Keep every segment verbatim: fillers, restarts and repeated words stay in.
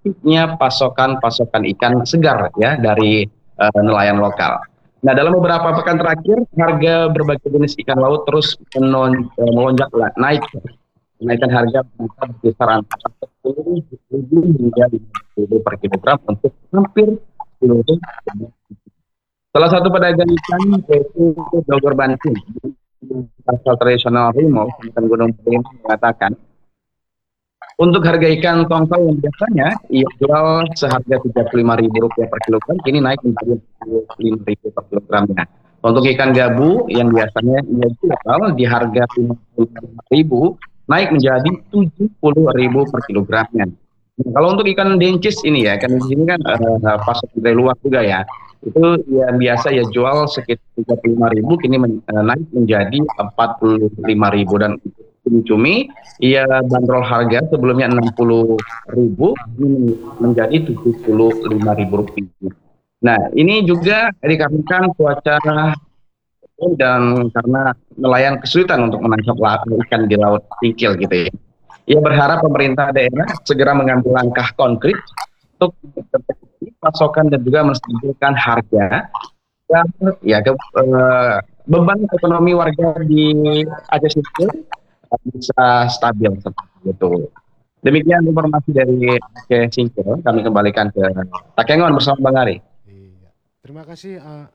sedikitnya pasokan-pasokan ikan segar ya dari uh, nelayan lokal. Nah, dalam beberapa pekan terakhir, harga berbagai jenis ikan laut terus menon- eh, melonjak lah, naik. Kenaikan harga bisa berkisar antara sepuluh ribu hingga lima belas ribu per kilogram untuk hampir seluruh. Salah satu pedagang ikan yaitu Dogor Banting, pasar tradisional Rimau, Kabupaten Gunung Putri mengatakan, untuk harga ikan tongkol yang biasanya ia jual seharga tiga puluh lima ribu rupiah per kilogram, kini naik menjadi empat puluh lima ribu per kilogramnya. Untuk ikan gabu yang biasanya ia jual di harga lima puluh lima ribu, naik menjadi tujuh puluh ribu per kilogramnya. Nah, kalau untuk ikan dencis ini ya, ikan dencis ini kan uh, pasok dari luar juga ya. Itu yang biasa ya jual sekitar tiga puluh lima ribu, kini men, uh, naik menjadi empat puluh lima ribu. Dan cumi-cumi ia bandrol harga sebelumnya enam puluh ribu menjadi tujuh puluh lima ribu rupiah. Nah, ini juga dikarenakan cuaca dan karena nelayan kesulitan untuk menangkap ikan di laut Singkil gitu ya. Ia berharap pemerintah daerah segera mengambil langkah konkret untuk memperbaiki pasokan dan juga menstabilkan harga dan ya ke, eh, beban ekonomi warga di Aceh Singkil bisa stabil seperti itu. Demikian informasi dari Aceh Singkil. Kami kembalikan ke Takengon bersama Bang Ari. Iya. Terima kasih. Uh,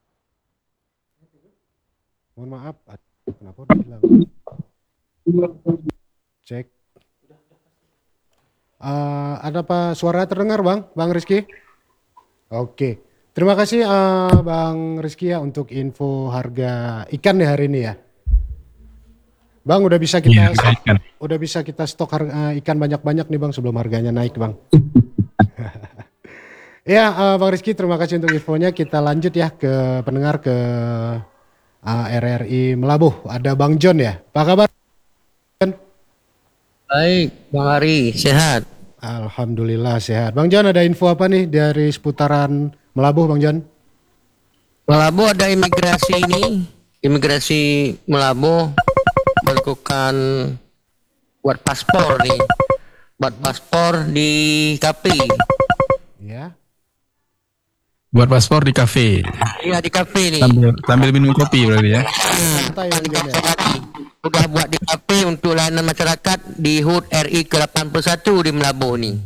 mohon maaf. Kenapa udah hilang? Cek. Uh, ada apa suara terdengar bang? Bang Rizky? Oke. Terima kasih uh, Bang Rizky ya untuk info harga ikan ya hari ini ya. Bang udah bisa kita Iya, ikan. udah bisa kita stok harga, uh, ikan banyak-banyak nih bang sebelum harganya naik bang. Ya uh, Bang Rizky terima kasih untuk infonya. Kita lanjut ya ke pendengar ke uh, R R I Melabuh. Ada Bang John ya. Apa kabar? Baik, Bang Ari, sehat. Alhamdulillah sehat. Bang John ada info apa nih dari seputaran Melabuh Bang John? Melabuh ada imigrasi ini, imigrasi Melabuh melakukan buat paspor nih, buat paspor di K P. Ya. Buat paspor di kafe. Iya di K P nih. Sambil, sambil minum kopi berarti ya. Santai Bang John ya. Udah buat di K P untuk layanan masyarakat di H U T R I ke delapan puluh satu di Melabuh nih.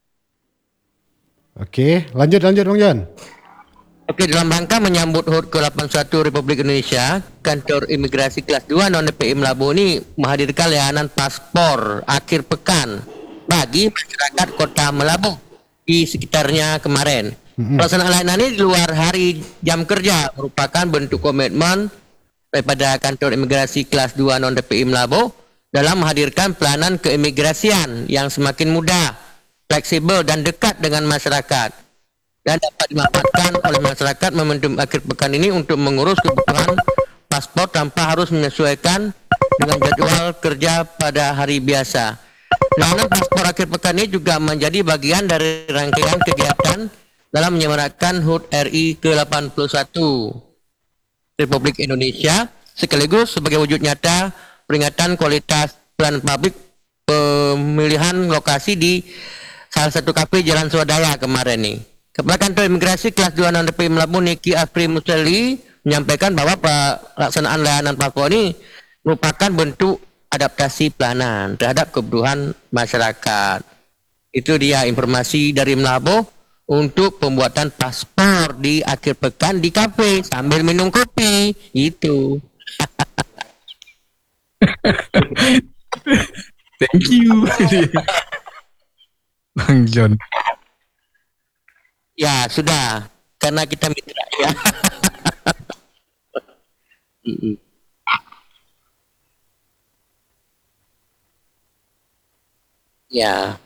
Oke, lanjut lanjut Bang John. Oke, dalam rangka menyambut H U T ke delapan puluh satu Republik Indonesia, Kantor Imigrasi Kelas dua non D P I Melabuh ini menghadirkan layanan paspor akhir pekan bagi masyarakat Kota Melabuh di sekitarnya kemarin. Mm-hmm. Pelaksanaan layanan ini di luar hari jam kerja merupakan bentuk komitmen daripada Kantor Imigrasi Kelas dua non D P I Melabuh dalam menghadirkan pelayanan keimigrasian yang semakin mudah, fleksibel dan dekat dengan masyarakat dan dapat dimanfaatkan oleh masyarakat momentum akhir pekan ini untuk mengurus kebutuhan paspor tanpa harus menyesuaikan dengan jadwal kerja pada hari biasa. Layanan paspor akhir pekan ini juga menjadi bagian dari rangkaian kegiatan dalam menyemarakan H U T R I ke delapan puluh satu Republik Indonesia sekaligus sebagai wujud nyata peringatan kualitas pelayanan publik pemilihan lokasi di salah satu kafe Jalan Swadaya kemarin nih. Kepala Kantor Imigrasi Kelas dua non D P I Melabuh Niki Afri Museli menyampaikan bahwa pelaksanaan layanan paspor ini merupakan bentuk adaptasi pelayanan terhadap kebutuhan masyarakat. Itu dia informasi dari Melabuh untuk pembuatan paspor di akhir pekan di kafe sambil minum kopi itu. Thank you Bang John. Ya sudah karena kita mitra ya. Ya.